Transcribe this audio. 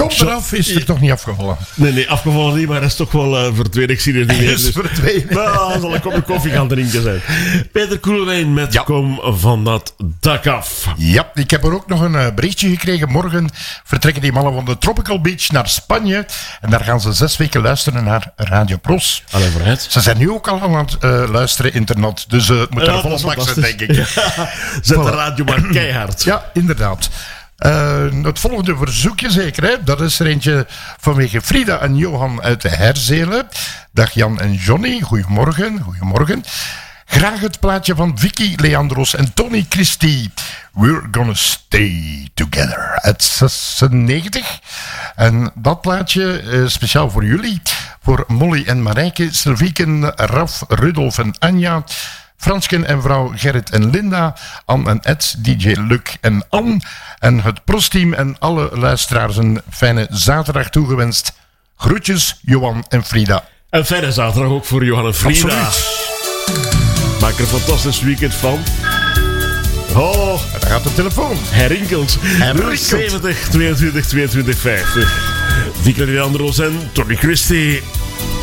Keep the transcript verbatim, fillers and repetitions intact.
Komt eraf, is er toch niet afgevallen? Nee, nee, afgevallen niet, maar dat is toch wel uh, verdwenen. Ik zie het niet meer. Is verdwenen. Nou, zal ik op een koffie gaan drinken zijn. Peter Koelewijn met ja. Kom van dat dak af. Ja, ik heb er ook nog een uh, berichtje gekregen. Morgen vertrekken die mannen van de Tropical Beach naar Spanje. En daar gaan ze zes weken luisteren naar Radio Pros. Allee, vooruit. Ze zijn nu ook al aan het uh, luisteren internet. Dus uh, het moet ja, er volop bak zijn, denk ik. Ja. Zet de radio maar keihard. Ja, inderdaad. Uh, het volgende verzoekje zeker, hè? Dat is er eentje vanwege Frida en Johan uit de Herzelen. Dag Jan en Johnny, goedemorgen, goedemorgen. Graag het plaatje van Vicky Leandros en Tony Christie. We're gonna stay together. Uit zesennegentig. En dat plaatje uh, speciaal voor jullie. Voor Molly en Marijke, Sylvieken, Raf, Rudolf en Anja... Fransken en vrouw Gerrit en Linda, Anne en Ed, D J Luc en Anne en het Prosteam en alle luisteraars een fijne zaterdag toegewenst. Groetjes, Johan en Frida. Een fijne zaterdag ook voor Johan en Frida. Absoluut. Maak er een fantastisch weekend van. Oh, daar gaat de telefoon. Hij rinkelt. rinkelt. zeventig, tweeëntwintig, tweeëntwintig, vijftig. Vicky Leandros en Tony Christie.